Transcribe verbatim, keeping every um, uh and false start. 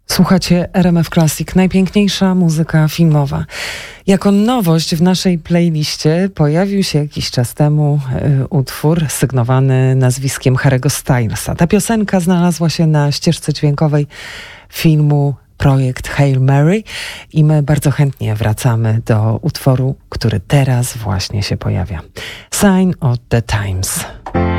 Słuchacie R M F Classic, najpiękniejsza muzyka filmowa. Jako nowość w naszej playliście pojawił się jakiś czas temu y, utwór sygnowany nazwiskiem Harry'ego Stylesa. Ta piosenka znalazła się na ścieżce dźwiękowej filmu Projekt Hail Mary i my bardzo chętnie wracamy do utworu, który teraz właśnie się pojawia. Sign of the Times.